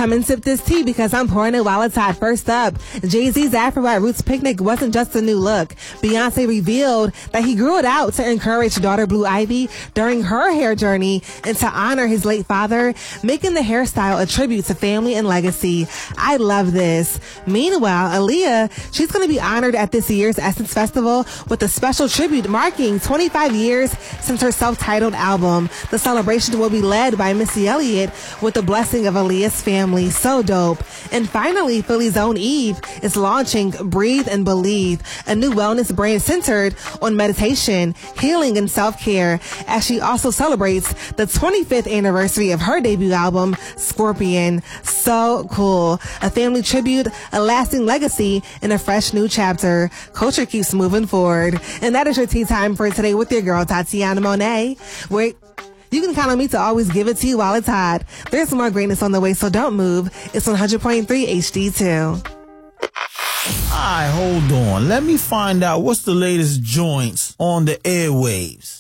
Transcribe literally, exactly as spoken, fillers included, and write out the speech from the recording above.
Come and sip this tea because I'm pouring it while it's hot. First up, Jay-Z's Afro at Roots Picnic wasn't just a new look. Beyonce revealed that he grew it out to encourage daughter Blue Ivy during her hair journey and to honor his late father, making the hairstyle a tribute to family and legacy. I love this. Meanwhile, Aaliyah, she's going to be honored at this year's Essence Festival with a special tribute marking twenty-five years since her self-titled album. The celebration will be led by Missy Elliott with the blessing of Aaliyah's family. So dope. And finally, Philly's own Eve is launching Breathe and Believe, a new wellness brand centered on meditation, healing, and self-care, as she also celebrates the twenty-fifth anniversary of her debut album, Scorpion. So cool. A family tribute, a lasting legacy, and a fresh new chapter. Culture keeps moving forward. And that is your tea time for today with your girl, Tatiana Monet. Wait. You can count on me to always give it to you while it's hot. There's more greatness on the way, so don't move. It's one hundred point three H D two. All right, hold on. Let me find out what's the latest joints on the airwaves.